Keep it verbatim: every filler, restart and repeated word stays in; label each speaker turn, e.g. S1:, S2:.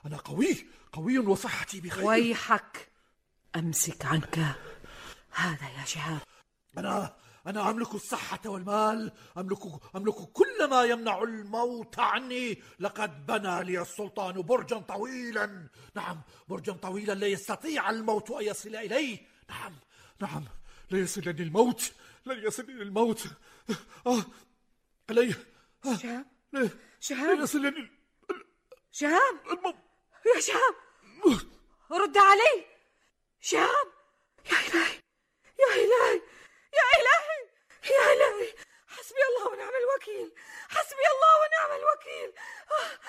S1: أنا قوي قوي وصحتي بخير.
S2: ويحك، أمسك عنك هذا يا شهاب.
S1: أنا أنا أملك الصحة والمال، أملك أملك كل ما يمنع الموت عني. لقد بنى لي السلطان برجا طويلا، نعم برجا طويلا لا يستطيع الموت أن يصل إليه. نعم نعم لا يصلني الموت، لا يصلني الموت. آه علي
S2: شهاب
S1: لا,
S2: شهاب
S1: لا يصلني
S2: شهاب
S1: الموت.
S2: يا شهاب رد علي. شهاب، يا إلهي يا إلهي يا إلهي يا إلهي، حسبي الله ونعم الوكيل، حسبي الله ونعم الوكيل.